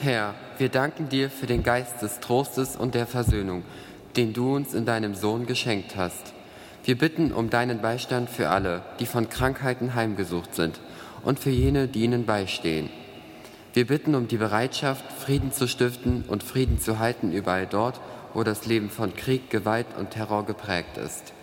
Herr, wir danken dir für den Geist des Trostes und der Versöhnung, den du uns in deinem Sohn geschenkt hast. Wir bitten um deinen Beistand für alle, die von Krankheiten heimgesucht sind, und für jene, die ihnen beistehen. Wir bitten um die Bereitschaft, Frieden zu stiften und Frieden zu halten überall dort, wo das Leben von Krieg, Gewalt und Terror geprägt ist.